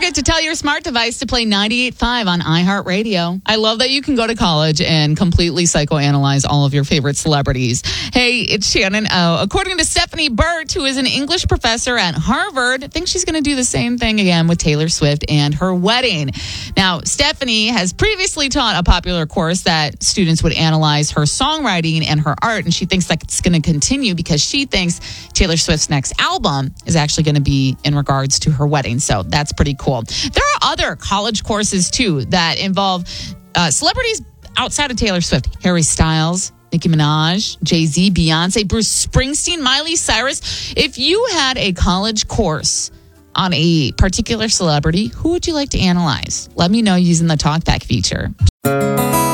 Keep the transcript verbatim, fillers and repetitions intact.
forget to tell your smart device to play ninety-eight point five on iHeartRadio. I love that you can go to college and completely psychoanalyze all of your favorite celebrities. Hey, it's Shannon O. According to Stephanie Burt, who is an English professor at Harvard, I think she's going to do the same thing again with Taylor Swift and her wedding. Now, Stephanie has previously taught a popular course that students would analyze her songwriting and her art, and she thinks that it's going to continue because she thinks Taylor Swift's next album is actually going to be in regards to her wedding. So that's pretty cool. There are other college courses, too, that involve uh, celebrities outside of Taylor Swift. Harry Styles, Nicki Minaj, Jay-Z, Beyonce, Bruce Springsteen, Miley Cyrus. If you had a college course on a particular celebrity, who would you like to analyze? Let me know using the TalkBack feature.